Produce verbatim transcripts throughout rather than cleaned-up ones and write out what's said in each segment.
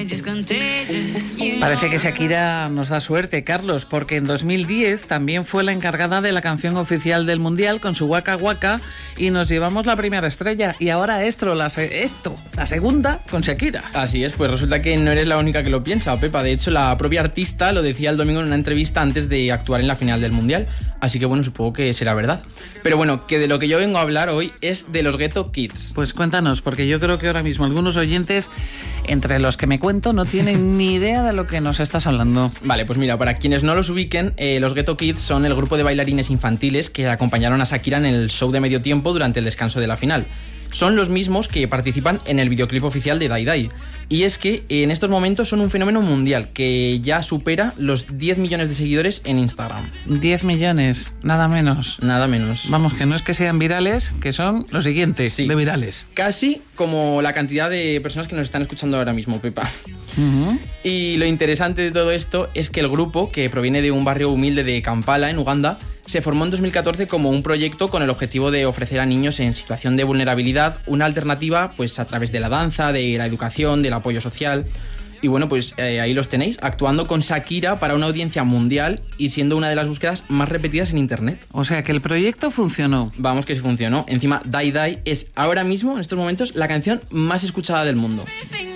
Parece que Shakira nos da suerte, Carlos, porque en dos mil diez también fue la encargada de la canción oficial del Mundial con su Waka Waka y nos llevamos la primera estrella. Y ahora esto, la, se- esto, la segunda con Shakira. Así es, pues resulta que no eres la única que lo piensa, Pepa. De hecho, la propia artista lo decía el domingo en una entrevista antes de actuar en la final del Mundial. Así que bueno, supongo que será verdad. Pero bueno, que de lo que yo vengo a hablar hoy es de los Ghetto Kids. Pues cuéntanos, porque yo creo que ahora mismo algunos oyentes, entre los que me cuento, no tienen ni idea de lo que nos estás hablando. Vale, pues mira, para quienes no los ubiquen, eh, los Ghetto Kids son el grupo de bailarines infantiles que acompañaron a Shakira en el show de medio tiempo durante el descanso de la final. Son los mismos que participan en el videoclip oficial de Die Die. Y es que en estos momentos son un fenómeno mundial que ya supera los diez millones de seguidores en Instagram. diez millones, nada menos. Nada menos. Vamos, que no es que sean virales, que son los siguientes Sí. de virales. Casi como la cantidad de personas que nos están escuchando ahora mismo, Pepa. Uh-huh. Y lo interesante de todo esto es que el grupo, que proviene de un barrio humilde de Kampala, en Uganda, se formó en dos mil catorce como un proyecto con el objetivo de ofrecer a niños en situación de vulnerabilidad una alternativa, pues a través de la danza, de la educación, del apoyo social. Y bueno, pues eh, ahí los tenéis, actuando con Shakira para una audiencia mundial y siendo una de las búsquedas más repetidas en internet. O sea que el proyecto funcionó. Vamos que sí funcionó. Encima, Die Die es ahora mismo, en estos momentos, la canción más escuchada del mundo.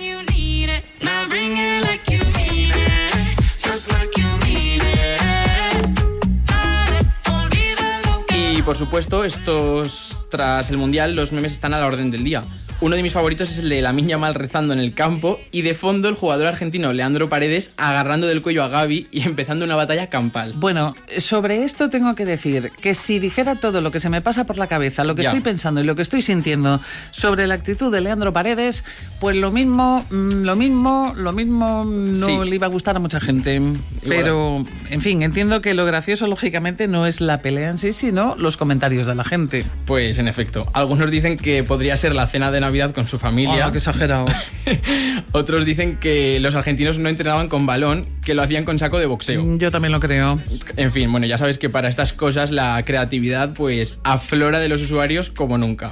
Y por supuesto, estos tras el Mundial, los memes están a la orden del día. Uno de mis favoritos es el de Lamine Yamal rezando en el campo y de fondo el jugador argentino Leandro Paredes agarrando del cuello a Gavi y empezando una batalla campal. Bueno, sobre esto tengo que decir que si dijera todo lo que se me pasa por la cabeza, lo que Ya. estoy pensando y lo que estoy sintiendo sobre la actitud de Leandro Paredes, pues lo mismo, mm, lo mismo, lo mismo no Sí. le iba a gustar a mucha gente. Pero, en fin, entiendo que lo gracioso, lógicamente, no es la pelea en sí, sino los comentarios de la gente. Pues en efecto, algunos dicen que podría ser la cena de Navidad con su familia. ¡Hala, qué exagerados! Otros dicen que los argentinos no entrenaban con balón, que lo hacían con saco de boxeo. Yo también lo creo. En fin, bueno, ya sabes que para estas cosas la creatividad pues aflora de los usuarios como nunca.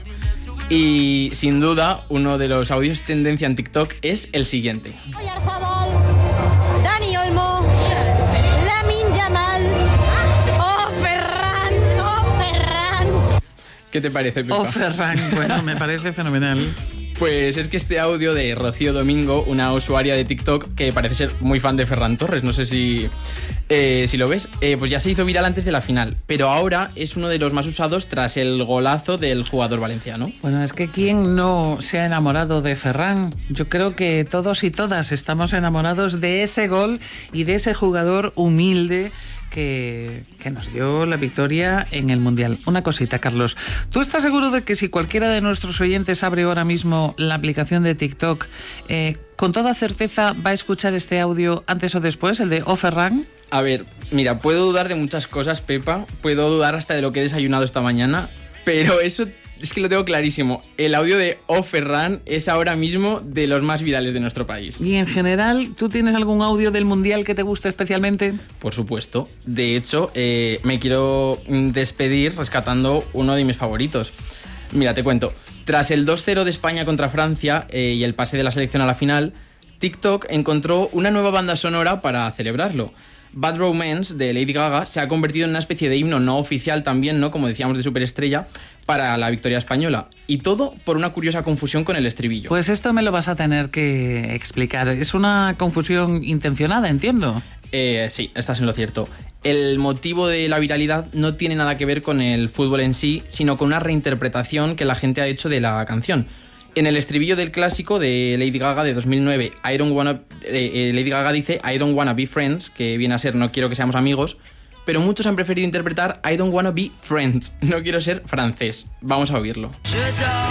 Y sin duda, uno de los audios tendencia en TikTok es el siguiente. Oyarzabal, Dani Olmo, Lamine Yamal, oh Ferran, oh Ferran. ¿Qué te parece, Pepa? Oh, Ferran, bueno, me parece fenomenal. Pues es que este audio de Rocío Domingo, una usuaria de TikTok que parece ser muy fan de Ferran Torres, no sé si, eh, si lo ves, eh, pues ya se hizo viral antes de la final, pero ahora es uno de los más usados tras el golazo del jugador valenciano. Bueno, es que ¿quién no se ha enamorado de Ferran? Yo creo que todos y todas estamos enamorados de ese gol y de ese jugador humilde que, que nos dio la victoria en el Mundial. Una cosita, Carlos. ¿Tú estás seguro de que si cualquiera de nuestros oyentes abre ahora mismo la aplicación de TikTok, eh, con toda certeza va a escuchar este audio antes o después, el de Oh Ferran? A ver, mira, puedo dudar de muchas cosas, Pepa, puedo dudar hasta de lo que he desayunado esta mañana, pero eso es que lo tengo clarísimo. El audio de Oh Ferran es ahora mismo de los más virales de nuestro país. Y en general, ¿tú tienes algún audio del Mundial que te guste especialmente? Por supuesto. De hecho, eh, me quiero despedir rescatando uno de mis favoritos. Mira, te cuento. Tras el dos cero de España contra Francia eh, y el pase de la selección a la final, TikTok encontró una nueva banda sonora para celebrarlo. Bad Romance de Lady Gaga se ha convertido en una especie de himno no oficial también, ¿no? Como decíamos, de superestrella para la victoria española. Y todo por una curiosa confusión con el estribillo. Pues esto me lo vas a tener que explicar. Es una confusión intencionada, entiendo. Eh, sí, estás en lo cierto. El motivo de la viralidad no tiene nada que ver con el fútbol en sí, sino con una reinterpretación que la gente ha hecho de la canción. En el estribillo del clásico de Lady Gaga de dos mil nueve, I don't wanna, eh, eh, Lady Gaga dice I don't wanna be friends, que viene a ser no quiero que seamos amigos, pero muchos han preferido interpretar I don't wanna be friends, no quiero ser francés. Vamos a oírlo.